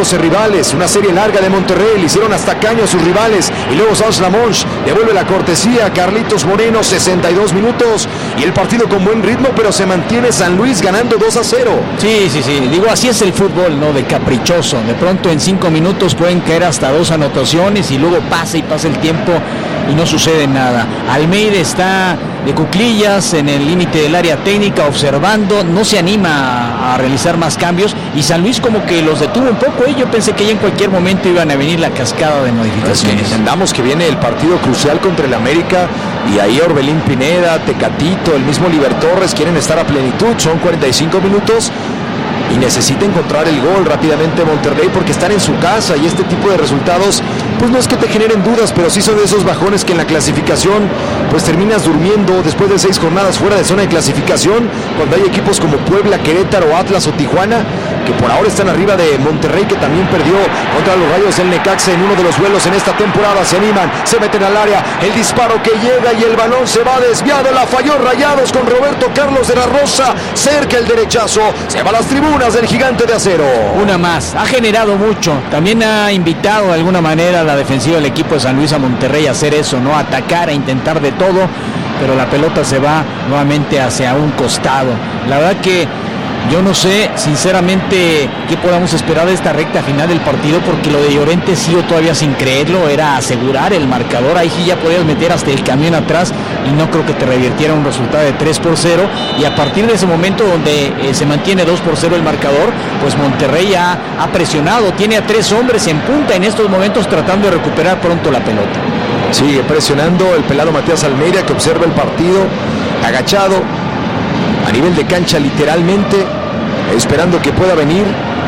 haciéndose rivales. Una serie larga de Monterrey, le hicieron hasta caño a sus rivales. Y luego Salslamons devuelve la cortesía a Carlitos Moreno, 62 minutos. Y el partido con buen ritmo, pero se mantiene San Luis ganando 2-0. Sí. Digo, así es el fútbol, ¿no? De caprichoso. De pronto en 5 minutos pueden caer hasta 2 anotaciones y luego pasa el tiempo y no sucede nada. Almeida está de cuclillas en el límite del área técnica observando, no se anima a realizar más cambios y San Luis como que los detuvo un poco. Yo pensé que ya en cualquier momento iban a venir la cascada de modificaciones. Es que entendamos que viene el partido crucial contra el América y ahí Orbelín Pineda, Tecatito, el mismo Oliver Torres quieren estar a plenitud. Son 45 minutos y necesita encontrar el gol rápidamente Monterrey porque están en su casa y este tipo de resultados pues no es que te generen dudas, pero sí son de esos bajones que en la clasificación pues terminas durmiendo después de 6 jornadas fuera de zona de clasificación, cuando hay equipos como Puebla, Querétaro, Atlas o Tijuana que por ahora están arriba de Monterrey, que también perdió contra los Rayos del Necaxa en uno de los duelos en esta temporada. Se animan, se meten al área, el disparo que llega y el balón se va desviado, la falló Rayados con Roberto Carlos de la Rosa, cerca el derechazo, se va a las tribunas del Gigante de Acero. Una más, ha generado mucho, también ha invitado de alguna manera a la defensiva del equipo de San Luis a Monterrey a hacer eso, ¿no? A atacar, a intentar de todo, pero la pelota se va nuevamente hacia un costado. La verdad que yo no sé, sinceramente, qué podamos esperar de esta recta final del partido, porque lo de Llorente sigo todavía sin creerlo, era asegurar el marcador, ahí sí ya podías meter hasta el camión atrás y no creo que te revirtiera un resultado de 3-0, y a partir de ese momento donde se mantiene 2-0 el marcador, pues Monterrey ha presionado, tiene a 3 hombres en punta en estos momentos tratando de recuperar pronto la pelota. Sigue presionando el pelado Matías Almeida, que observa el partido agachado a nivel de cancha literalmente, esperando que pueda venir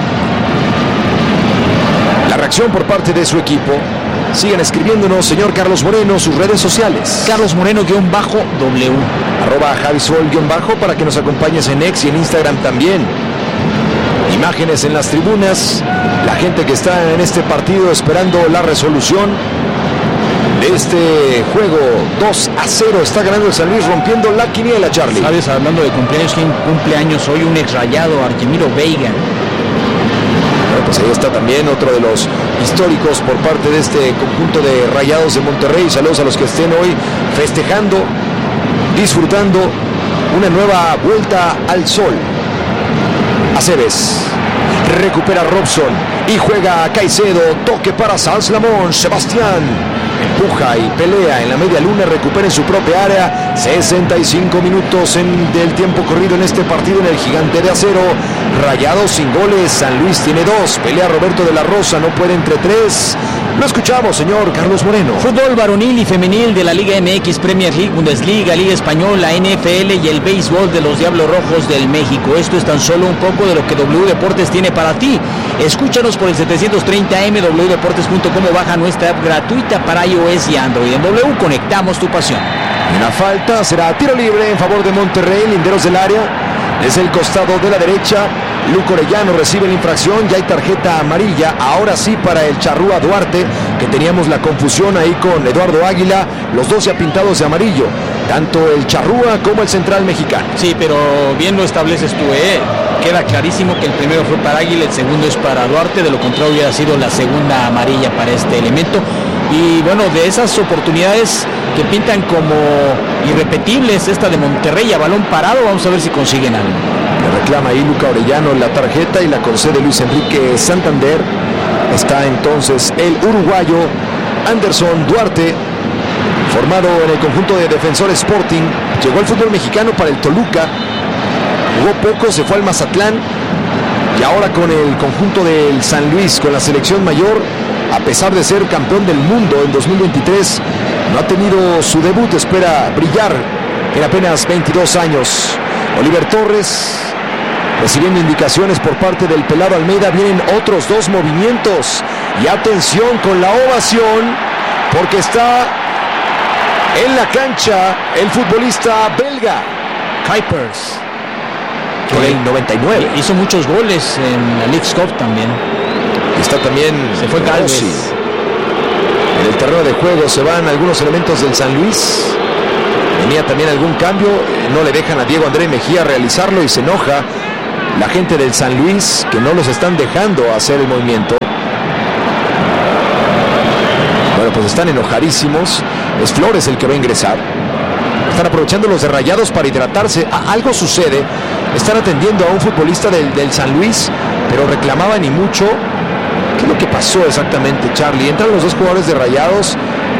la reacción por parte de su equipo. Sigan escribiéndonos, señor Carlos Moreno, sus redes sociales. Carlos Moreno_W. @Javisol_ para que nos acompañes en X y en Instagram también. Imágenes en las tribunas, la gente que está en este partido esperando la resolución de este juego. 2-0 está ganando el San Luis, rompiendo la quiniela, Charlie. Sabes, hablando de cumpleaños, ¿quién cumpleaños hoy? Un ex Rayado, Arquimiro Veiga. Bueno, pues ahí está también otro de los históricos por parte de este conjunto de Rayados de Monterrey. Saludos a los que estén hoy festejando, disfrutando una nueva vuelta al sol. Aceves recupera Robson y juega a Caicedo, toque para Salslamons, Sebastián empuja y pelea en la media luna, recupera en su propia área. 65 minutos del tiempo corrido en este partido en el Gigante de Acero. Rayados sin goles, San Luis tiene 2, pelea Roberto de la Rosa, no puede entre 3. Lo escuchamos, señor Carlos Moreno. Fútbol varonil y femenil de la Liga MX, Premier League, Bundesliga, Liga Española, NFL y el béisbol de los Diablos Rojos del México. Esto es tan solo un poco de lo que W Deportes tiene para ti. Escúchanos por el 730M, wdeportes.com, o baja nuestra app gratuita para iOS y Android. En W conectamos tu pasión. Una falta, será tiro libre en favor de Monterrey, linderos del área. Desde el costado de la derecha, Luco Orellano recibe la infracción, ya hay tarjeta amarilla, ahora sí para el Charrúa Duarte, que teníamos la confusión ahí con Eduardo Águila, los dos ya pintados de amarillo, tanto el Charrúa como el central mexicano. Sí, pero bien lo estableces tú, queda clarísimo que el primero fue para Águila, el segundo es para Duarte, de lo contrario hubiera sido la segunda amarilla para este elemento. Y bueno, de esas oportunidades que pintan como irrepetibles, esta de Monterrey a balón parado, vamos a ver si consiguen algo. Le reclama ahí Luca Orellano la tarjeta y la concede Luis Enrique Santander. Está entonces el uruguayo Anderson Duarte, formado en el conjunto de Defensor Sporting. Llegó al fútbol mexicano para el Toluca, jugó poco, se fue al Mazatlán y ahora con el conjunto del San Luis, con la selección mayor, a pesar de ser campeón del mundo en 2023, no ha tenido su debut, espera brillar en apenas 22 años. Oliver Torres recibiendo indicaciones por parte del pelado Almeida, vienen otros 2 movimientos y atención con la ovación, porque está en la cancha el futbolista belga Kuipers, con el 99. Hizo muchos goles en la Leagues Cup también. Está también, se fue Galvez. En el terreno de juego se van algunos elementos del San Luis. Venía también algún cambio, no le dejan a Diego André Mejía realizarlo y se enoja la gente del San Luis, que no los están dejando hacer el movimiento. Bueno, pues están enojadísimos. Es Flores el que va a ingresar. Están aprovechando los de Rayados para hidratarse. Algo sucede. Están atendiendo a un futbolista del San Luis, pero reclamaban y mucho. ¿Qué es lo que pasó exactamente, Charlie? Entran los dos jugadores de Rayados.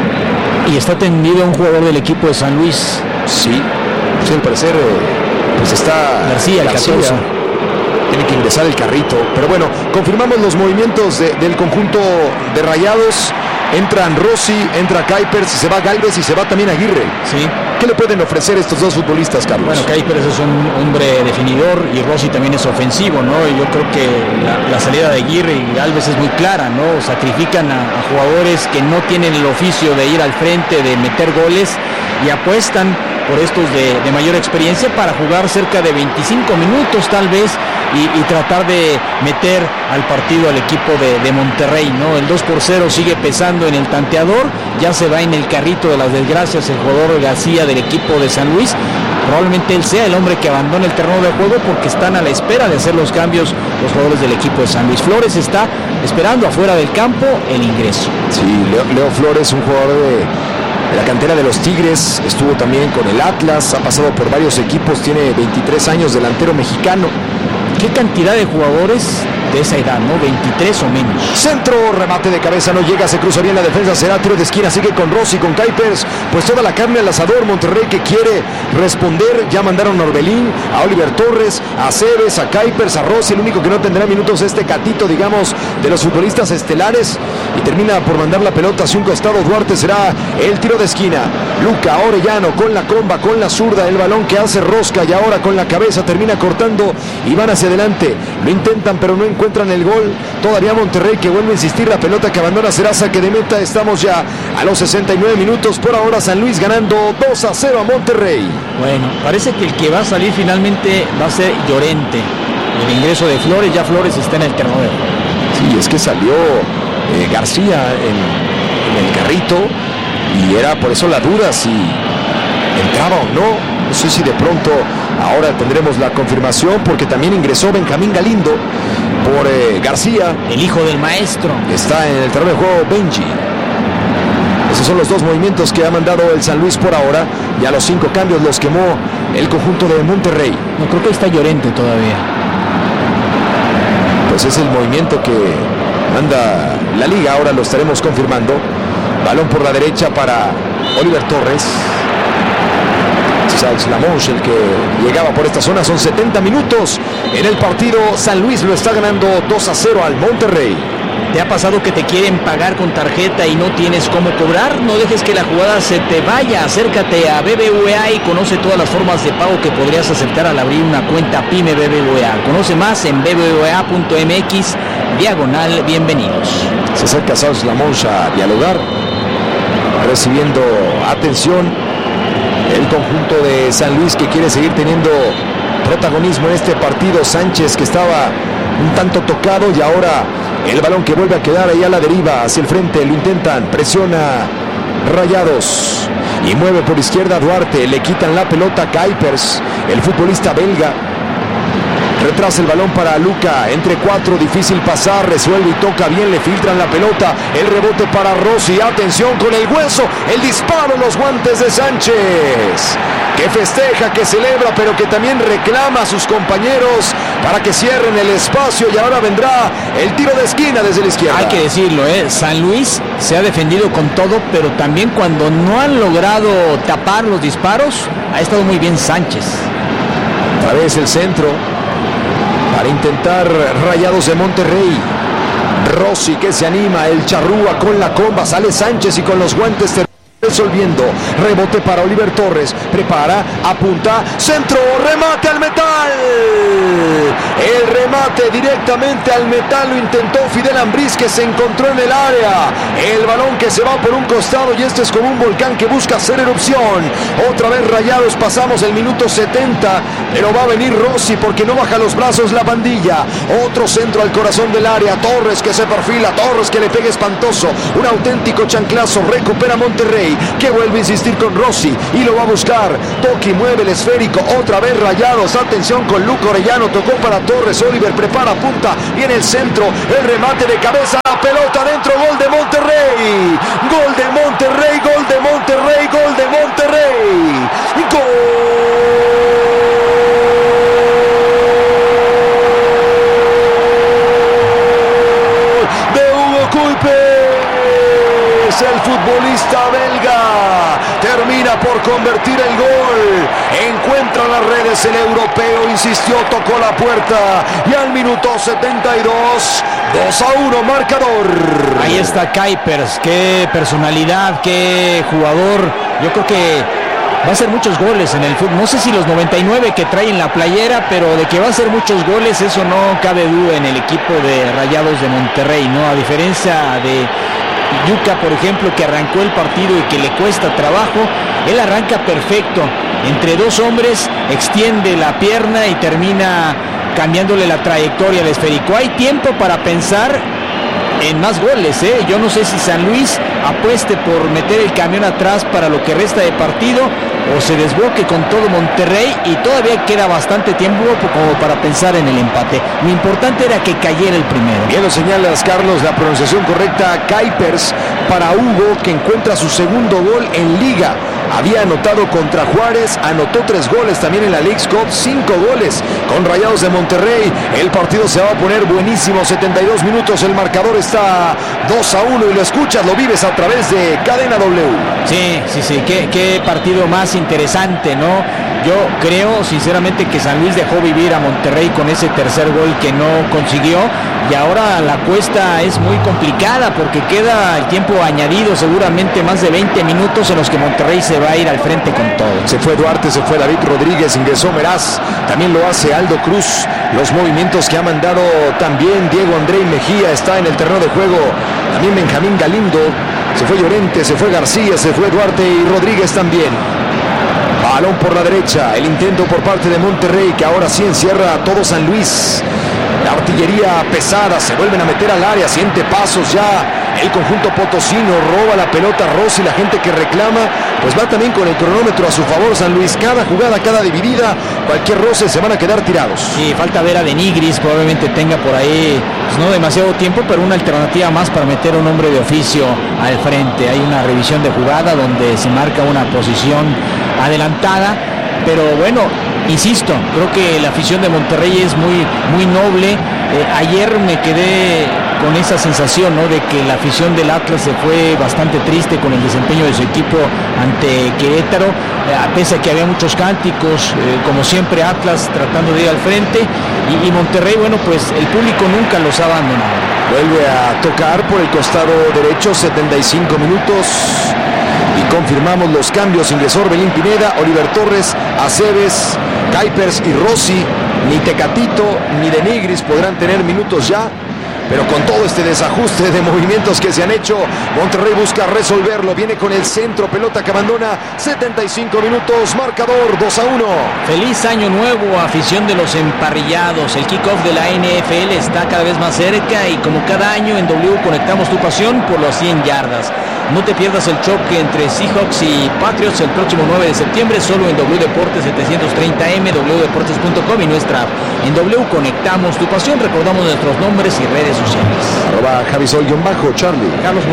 Y está atendido a un jugador del equipo de San Luis. Sí, al parecer pues está García, el 14. Tiene que ingresar el carrito. Pero bueno, confirmamos los movimientos del conjunto de Rayados. Entran Rossi, entra Kuipers, se va Galvez y se va también Aguirre. Sí. ¿Qué le pueden ofrecer estos dos futbolistas, Carlos? Bueno, Kuipers es un hombre definidor y Rossi también es ofensivo, ¿no? Y yo creo que la salida de Aguirre y Galvez es muy clara, ¿no? Sacrifican a jugadores que no tienen el oficio de ir al frente, de meter goles, y apuestan por estos de mayor experiencia para jugar cerca de 25 minutos tal vez y tratar de meter al partido al equipo de Monterrey, ¿no? El 2-0 sigue pesando en el tanteador, ya se va en el carrito de las desgracias el jugador García del equipo de San Luis. Probablemente él sea el hombre que abandone el terreno de juego porque están a la espera de hacer los cambios los jugadores del equipo de San Luis. Flores está esperando afuera del campo el ingreso. Sí, Leo Flores, un jugador de la cantera de los Tigres, estuvo también con el Atlas, ha pasado por varios equipos, tiene 23 años, delantero mexicano. ¿Qué cantidad de jugadores de esa edad, no? 23 o menos. Centro, remate de cabeza, no llega, se cruza bien la defensa, será tiro de esquina, sigue con Rossi, con Kuipers, pues toda la carne al asador. Monterrey que quiere responder, ya mandaron a Orbelín, a Oliver Torres, a Cebes, a Kuipers, a Rossi. El único que no tendrá minutos es Tecatito, digamos, de los futbolistas estelares, y termina por mandar la pelota hacia un costado. Duarte, será el tiro de esquina. Luca Orellano con la comba, con la zurda, el balón que hace rosca y ahora con la cabeza termina cortando y van hacia adelante. Lo intentan pero no encuentran el gol. Todavía Monterrey que vuelve a insistir, la pelota que abandona será saque de meta. Estamos ya a los 69 minutos. Por ahora San Luis ganando 2-0 a Monterrey. Bueno, parece que el que va a salir finalmente va a ser Llorente. El ingreso de Flores, ya Flores está en el terreno de juego. Sí, es que salió García en el carrito y era por eso la duda si entraba o no. No sé si de pronto ahora tendremos la confirmación, porque también ingresó Benjamín Galindo por García. El hijo del maestro. Está en el terreno de juego Benji. Esos son los dos movimientos que ha mandado el San Luis por ahora. Ya los 5 cambios los quemó el conjunto de Monterrey. No, creo que ahí está Llorente todavía. Pues es el movimiento que manda la liga, ahora lo estaremos confirmando. Balón por la derecha para Oliver Torres. Lamonche el que llegaba por esta zona. Son 70 minutos en el partido. San Luis lo está ganando 2-0 al Monterrey. ¿Te ha pasado que te quieren pagar con tarjeta y no tienes cómo cobrar? No dejes que la jugada se te vaya. Acércate a BBVA y conoce todas las formas de pago que podrías aceptar al abrir una cuenta PYME BBVA. Conoce más en bbva.mx/bienvenidos. Se acerca Sánchez Lamonche a dialogar, recibiendo atención el conjunto de San Luis, que quiere seguir teniendo protagonismo en este partido. Sánchez, que estaba un tanto tocado, y ahora el balón que vuelve a quedar ahí a la deriva hacia el frente. Lo intentan, presiona Rayados y mueve por izquierda Duarte. Le quitan la pelota a Kuipers, el futbolista belga. Retrasa el balón para Luca, entre 4, difícil pasar, resuelve y toca bien, le filtran la pelota, el rebote para Rossi, atención con el hueso, el disparo en los guantes de Sánchez, que festeja, que celebra, pero que también reclama a sus compañeros para que cierren el espacio, y ahora vendrá el tiro de esquina desde la izquierda. Hay que decirlo, San Luis se ha defendido con todo, pero también cuando no han logrado tapar los disparos, ha estado muy bien Sánchez. Otra vez el centro para intentar Rayados de Monterrey. Rossi que se anima, el charrúa con la comba, sale Sánchez y con los guantes resolviendo. Rebote para Oliver Torres, prepara, apunta, centro, remate al metal. El remate directamente al metal lo intentó Fidel Ambriz, que se encontró en el área. El balón que se va por un costado, y este es como un volcán que busca hacer erupción. Otra vez Rayados, pasamos el minuto 70, pero va a venir Rossi porque no baja los brazos la pandilla. Otro centro al corazón del área, Torres que se perfila, Torres que le pega espantoso, un auténtico chanclazo, recupera Monterrey. Monterrey, que vuelve a insistir con Rossi y lo va a buscar. Toki mueve el esférico, otra vez Rayados. Atención con Luca Orellano, tocó para Torres. Oliver prepara punta y en el centro el remate de cabeza, pelota dentro, gol de Monterrey. Gol de Monterrey, gol de Monterrey, gol de Monterrey. Gol de Hugo Kuipers, el futbolista belga termina por convertir el gol. Encuentra las redes el europeo, insistió, tocó la puerta y al minuto 72, 2-1 marcador. Ahí está Kuipers, qué personalidad, qué jugador. Yo creo que va a hacer muchos goles en el fútbol. No sé si los 99 que trae en la playera, pero de que va a hacer muchos goles, eso no cabe duda en el equipo de Rayados de Monterrey, ¿no? A diferencia de Yuka, por ejemplo, que arrancó el partido y que le cuesta trabajo, él arranca perfecto. Entre dos hombres, extiende la pierna y termina cambiándole la trayectoria al esférico. Hay tiempo para pensar en más goles, ¿eh? Yo no sé si San Luis apueste por meter el camión atrás para lo que resta de partido o se desboque con todo Monterrey, y todavía queda bastante tiempo como para pensar en el empate. Lo importante era que cayera el primero. Bien lo señalas, Carlos, la pronunciación correcta. Kuipers para Hugo, que encuentra su segundo gol en Liga. Había anotado contra Juárez, anotó 3 goles también en la Leagues Cup, 5 goles con Rayados de Monterrey. El partido se va a poner buenísimo, 72 minutos, el marcador está 2-1 y lo escuchas, lo vives a través de Cadena W. Sí, qué partido más interesante, ¿no? Yo creo sinceramente que San Luis dejó vivir a Monterrey con ese tercer gol que no consiguió, y ahora la cuesta es muy complicada porque queda el tiempo añadido, seguramente más de 20 minutos en los que Monterrey se va a ir al frente con todo. Se fue Duarte, se fue David Rodríguez, ingresó Meraz, también lo hace Aldo Cruz. Los movimientos que ha mandado también Diego Andrei Mejía está en el terreno de juego, también Benjamín Galindo, se fue Llorente, se fue García, se fue Duarte y Rodríguez también. Balón por la derecha, el intento por parte de Monterrey, que ahora sí encierra a todo San Luis. La artillería pesada, se vuelven a meter al área, siente pasos ya el conjunto potosino, roba la pelota Rossi, la gente que reclama, pues va también con el cronómetro a su favor San Luis. Cada jugada, cada dividida, cualquier roce se van a quedar tirados. Sí, falta ver a Denigris, probablemente tenga por ahí, pues no demasiado tiempo, pero una alternativa más para meter a un hombre de oficio al frente. Hay una revisión de jugada donde se marca una posición adelantada, pero bueno, insisto, creo que la afición de Monterrey es muy noble. Ayer me quedé con esa sensación, ¿no?, de que la afición del Atlas se fue bastante triste con el desempeño de su equipo ante Querétaro, pese a que había muchos cánticos, como siempre Atlas tratando de ir al frente, y Monterrey, bueno, pues el público nunca los ha abandonado. Vuelve a tocar por el costado derecho, 75 minutos. Y confirmamos los cambios. Ingresó Orbelín Pineda, Oliver Torres, Aceves, Kuipers y Rossi. Ni Tecatito ni Denigris podrán tener minutos ya, pero con todo este desajuste de movimientos que se han hecho, Monterrey busca resolverlo. Viene con el centro, pelota que abandona, 75 minutos, marcador 2-1. Feliz año nuevo, afición de los emparrillados. El kickoff de la NFL está cada vez más cerca y como cada año en W conectamos tu pasión por las 100 yardas. No te pierdas el choque entre Seahawks y Patriots el próximo 9 de septiembre, solo en W Deportes 730M, wdeportes.com y nuestra app. En W conectamos tu pasión, recordamos nuestros nombres y redes sociales. @Javisol_Charlie. Carlos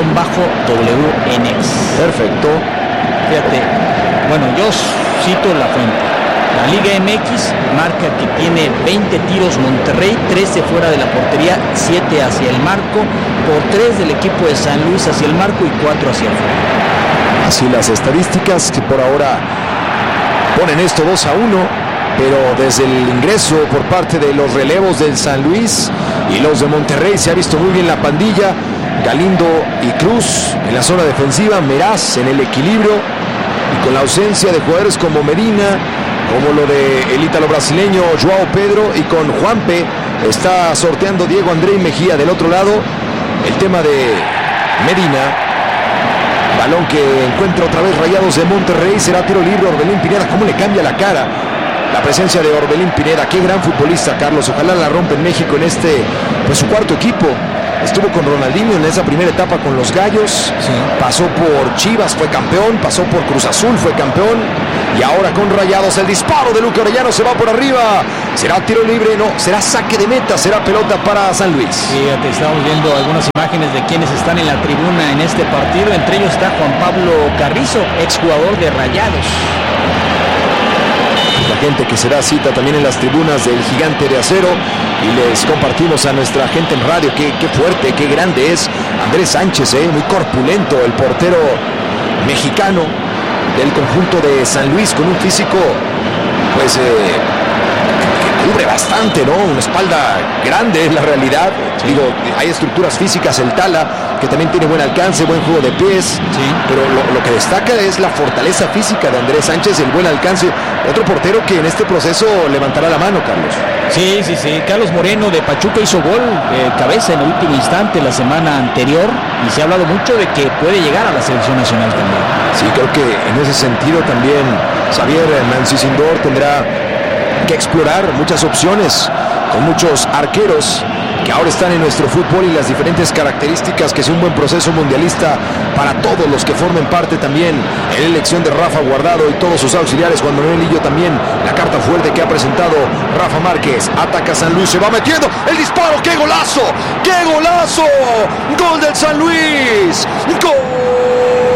Moreno_WNX. Perfecto. Fíjate, bueno, yo cito la fuente. La Liga MX marca que tiene 20 tiros Monterrey, 13 fuera de la portería, 7 hacia el marco, por 3 del equipo de San Luis hacia el marco y 4 hacia afuera. Así las estadísticas que por ahora ponen esto 2-1, pero desde el ingreso por parte de los relevos del San Luis y los de Monterrey se ha visto muy bien la pandilla. Galindo y Cruz en la zona defensiva, Meraz en el equilibrio, y con la ausencia de jugadores como Medina, como lo de el ítalo brasileño Joao Pedro, y con Juanpe está sorteando Diego Andrei Mejía del otro lado. El tema de Medina, balón que encuentra otra vez Rayados de Monterrey, será tiro libre. Orbelín Pineda, cómo le cambia la cara la presencia de Orbelín Pineda, qué gran futbolista, Carlos. Ojalá la rompa en México en este, pues su cuarto equipo. estuvo con Ronaldinho en esa primera etapa con los Gallos, Sí. pasó por Chivas, fue campeón, pasó por Cruz Azul, fue campeón, y ahora con Rayados el disparo de Luque Orellano se va por arriba, será tiro libre, no, será saque de meta, será pelota para San Luis. Fíjate, estamos viendo algunas imágenes de quienes están en la tribuna en este partido, entre ellos está Juan Pablo Carrizo, exjugador de Rayados. La gente que se da cita también en las tribunas del Gigante de Acero, y les compartimos a nuestra gente en radio qué fuerte, qué grande es Andrés Sánchez, muy corpulento, el portero mexicano del conjunto de San Luis, con un físico pues que cubre bastante, ¿no? Una espalda grande es la realidad. Sí. Digo, hay estructuras físicas, el Tala, que también tiene buen alcance, buen juego de pies, sí. Pero lo que destaca es la fortaleza física de Andrés Sánchez, el buen alcance. Otro portero que en este proceso levantará la mano, Carlos. Sí. Carlos Moreno de Pachuca hizo gol cabeza en el último instante la semana anterior, y se ha hablado mucho de que puede llegar a la selección nacional también. Sí, creo que en ese sentido también Xavier Mancicindor tendrá que explorar muchas opciones con muchos arqueros que ahora están en nuestro fútbol, y las diferentes características que sea un buen proceso mundialista para todos los que formen parte también en la elección de Rafa Guardado y todos sus auxiliares. Juan Manuel Lillo también, la carta fuerte que ha presentado Rafa Márquez. Ataca San Luis, se va metiendo el disparo, ¡qué golazo! ¡Qué golazo! ¡Gol del San Luis! ¡Gol!